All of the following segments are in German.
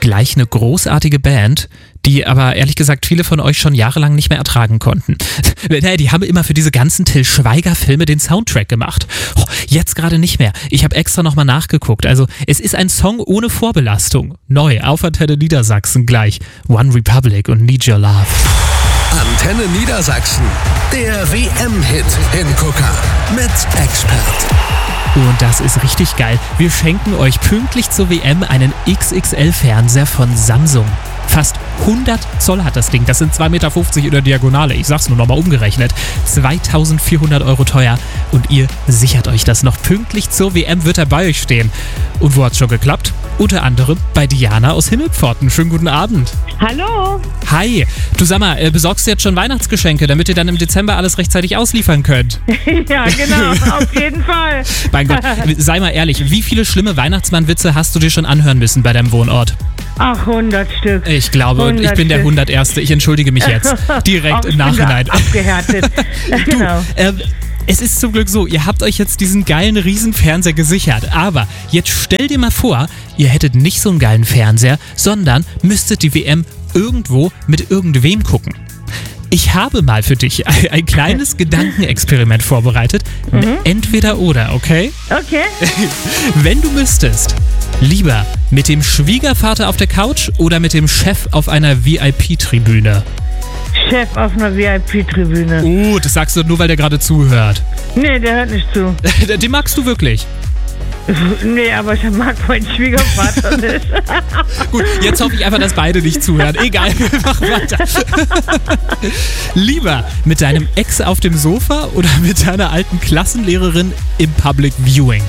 gleich eine großartige Band, die aber ehrlich gesagt viele von euch schon jahrelang nicht mehr ertragen konnten. Die haben immer für diese ganzen Till Schweiger-Filme den Soundtrack gemacht. Oh, jetzt gerade nicht mehr. Ich habe extra nochmal nachgeguckt. Also es ist ein Song ohne Vorbelastung. Neu auf Antenne Niedersachsen gleich. One Republic und Need Your Love. Antenne Niedersachsen, der WM-Hit Hingucker mit Expert. Und das ist richtig geil. Wir schenken euch pünktlich zur WM einen XXL-Fernseher von Samsung. Fast 100 Zoll hat das Ding. Das sind 2,50 Meter in der Diagonale. Ich sag's nur nochmal umgerechnet. 2.400 € teuer. Und ihr sichert euch das noch. Pünktlich zur WM wird er bei euch stehen. Und wo hat's schon geklappt? Unter anderem bei Diana aus Himmelpforten. Schönen guten Abend. Hallo. Hi. Du sag mal, besorgst du jetzt schon Weihnachtsgeschenke, damit ihr dann im Dezember alles rechtzeitig ausliefern könnt? Ja, genau. Auf jeden Fall. Mein Gott, sei mal ehrlich. Wie viele schlimme Weihnachtsmannwitze hast du dir schon anhören müssen bei deinem Wohnort? Ach, 100 Stück. Ich glaube, und ich bin der 101. Ich entschuldige mich jetzt. Direkt im Nachhinein. Bin da abgehärtet. Genau. Es ist zum Glück so, ihr habt euch jetzt diesen geilen Riesenfernseher gesichert. Aber jetzt stell dir mal vor, ihr hättet nicht so einen geilen Fernseher, sondern müsstet die WM irgendwo mit irgendwem gucken. Ich habe mal für dich ein kleines Gedankenexperiment vorbereitet. Entweder oder, okay? Okay. Wenn du müsstest, lieber mit dem Schwiegervater auf der Couch oder mit dem Chef auf einer VIP-Tribüne? Chef auf einer VIP-Tribüne. Das sagst du nur, weil der gerade zuhört. Nee, der hört nicht zu. Den magst du wirklich? Nee, aber ich mag meinen Schwiegervater nicht. Gut, jetzt hoffe ich einfach, dass beide nicht zuhören. Egal, wir machen weiter. Lieber mit deinem Ex auf dem Sofa oder mit deiner alten Klassenlehrerin im Public Viewing?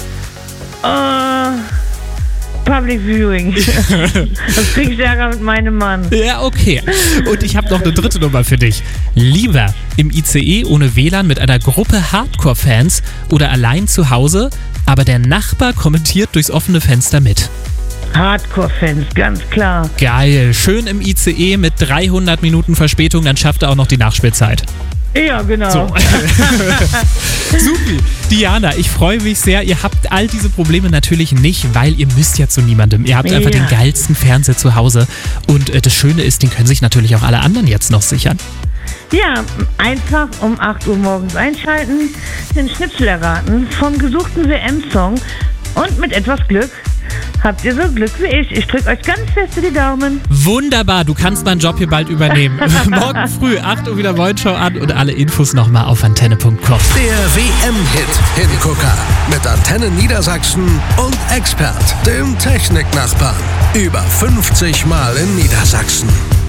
Public Viewing. Das krieg ich Ärger mit meinem Mann. Ja, okay. Und ich habe noch eine dritte Nummer für dich. Lieber im ICE ohne WLAN mit einer Gruppe Hardcore-Fans oder allein zu Hause, aber der Nachbar kommentiert durchs offene Fenster mit. Hardcore-Fans, ganz klar. Geil. Schön im ICE mit 300 Minuten Verspätung, dann schafft er auch noch die Nachspielzeit. Ja, genau. So. Supi. Diana, ich freue mich sehr. Ihr habt all diese Probleme natürlich nicht, weil ihr müsst ja zu niemandem. Ihr habt einfach den geilsten Fernseher zu Hause. Und das Schöne ist, den können sich natürlich auch alle anderen jetzt noch sichern. Ja, einfach um 8 Uhr morgens einschalten, den Schnipsel erraten vom gesuchten WM-Song und mit etwas Glück habt ihr so Glück wie ich. Ich drücke euch ganz fest die Daumen. Wunderbar, du kannst meinen Job hier bald übernehmen. Morgen früh 8 Uhr wieder Moin-Show an und alle Infos nochmal auf antenne.com. Der WM-Hit Hingucker mit Antenne Niedersachsen und Expert, dem Techniknachbarn. Über 50 Mal in Niedersachsen.